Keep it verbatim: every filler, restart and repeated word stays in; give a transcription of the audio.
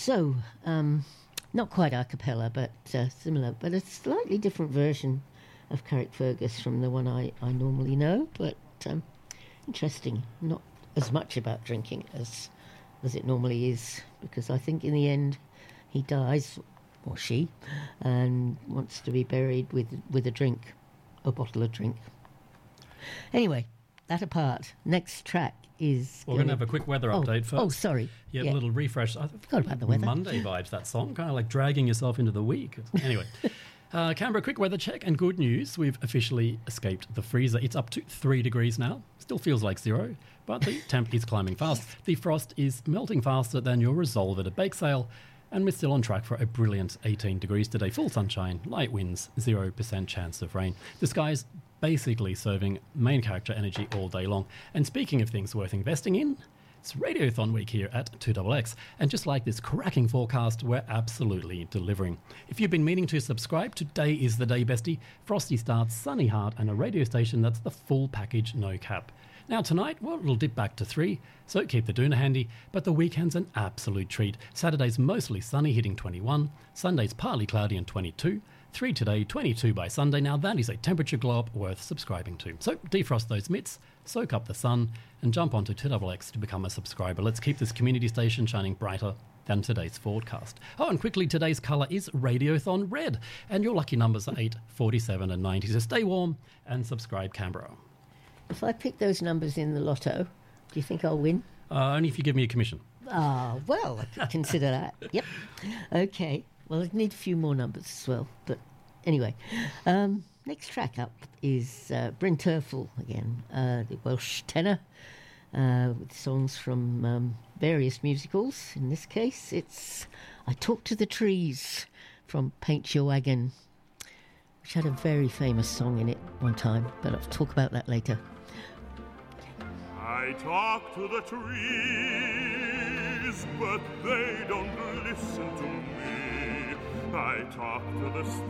So, um, not quite a cappella, but uh, similar, but a slightly different version of Carrickfergus from the one I, I normally know, but um, interesting. Not as much about drinking as as it normally is, because I think in the end he dies, or she, and wants to be buried with, with a drink, a bottle of drink. Anyway, that apart, next track is... We're going to have a quick weather oh, update first. Oh, sorry. Yeah, yeah. a little refresh. I forgot about the weather. Monday vibes, that song. Kind of like dragging yourself into the week. Anyway, uh, Canberra, quick weather check and good news. We've officially escaped the freezer. It's up to three degrees now. Still feels like zero, but the temp is climbing fast. The frost is melting faster than your resolve at a bake sale. And we're still on track for a brilliant eighteen degrees today. Full sunshine, light winds, zero percent chance of rain. The sky's basically serving main character energy all day long. And speaking of things worth investing in, it's Radiothon week here at two X X. And just like this cracking forecast, we're absolutely delivering. If you've been meaning to subscribe, today is the day, bestie. Frosty starts, sunny heart, and a radio station that's the full package, no cap. Now tonight, well, it'll dip back to three, so keep the doona handy, but the weekend's an absolute treat. Saturday's mostly sunny, hitting twenty-one, Sunday's partly cloudy and twenty-two, three today, twenty-two by Sunday. Now that is a temperature glow up worth subscribing to. So defrost those mitts, soak up the sun, and jump onto two X X to become a subscriber. Let's keep this community station shining brighter than today's forecast. Oh, and quickly, today's colour is Radiothon Red, and your lucky numbers are eight, forty-seven and ninety, so stay warm and subscribe, Canberra. If I pick those numbers in the lotto, do you think I'll win? Uh, only if you give me a commission. Ah, well, I could consider that. Yep. Okay. Well, I need a few more numbers as well. But anyway, um, next track up is uh, Bryn Terfel again, uh, the Welsh tenor, uh, with songs from um, various musicals. In this case, it's I Talk to the Trees from Paint Your Wagon, which had a very famous song in it one time, but I'll talk about that later. I talk to the trees, but they don't listen to me. I talk to the